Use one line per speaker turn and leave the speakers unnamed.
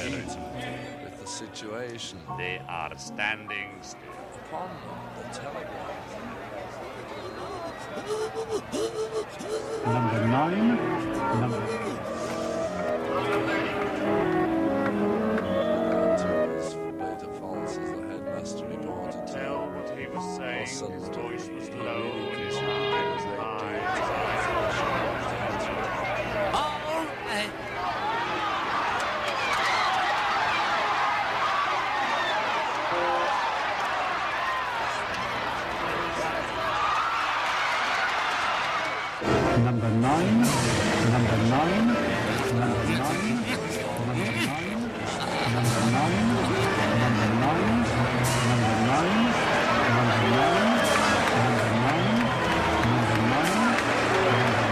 with the situation.
They are standing still.
Upon the telegraph.
Number 9.
Beta Falls as the headmaster reported.
Tell what he was saying. His voice was low and his
All
heart was high.
right.
Number 9. Number 9. Number 9. Number 9. Number 9.